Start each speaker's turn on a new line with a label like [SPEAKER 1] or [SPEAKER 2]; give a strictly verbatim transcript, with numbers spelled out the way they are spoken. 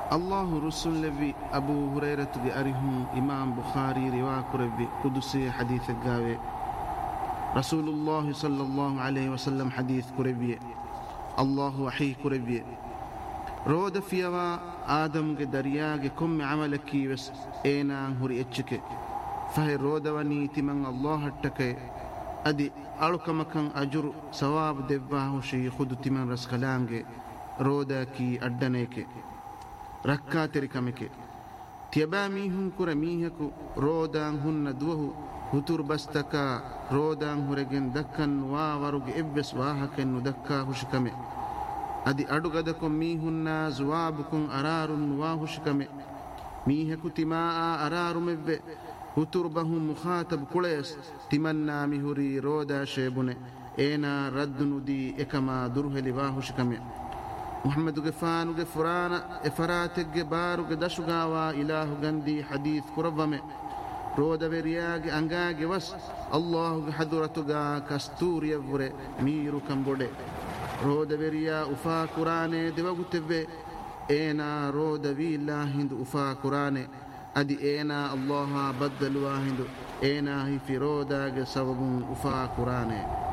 [SPEAKER 1] الله رسول لبي أبو هريرة بأرهم إمام بخاري روا كربي قدسي حديث الجاوي رسول الله صلى الله عليه وسلم حديث كربي الله وحي كربي رود فيوا آدم کے دریا کے کم عمل کی وس اینا ہری اچکے فہ رود ونی تمن اللہ ہٹکے ادی اڑکمکن اجر ثواب دباہو شی خود تمن رس کلانگے رودا کی اڈنے کے رکھا ترکمکے تیبا میہن کر میہکو رودان ہن دوہو ہتر بستکا رودان ہرگن دکن وا ورگ ابس واہکن دکا خوشکمے adi adugadakon mihunna zuwabukun ararun wahushkame miheku timaa ararumevve huturbahum mukhatab kules timanna mihuri roda shebune ena raddunudi ekama durheli wahushkame muhammadu gefanu ge furana efaratege baru ge dashugawa ilahu gandi hadith kuravame roda veriyage angage was allah ge hadratuga kasturiyevure miru kambode رودا بريا أفا قرآن دواغو تبه إينا رودا بيلا هند أفا قرآن أدي إينا الله بدل واهند إينا هي في رودا سبب أفا قرآن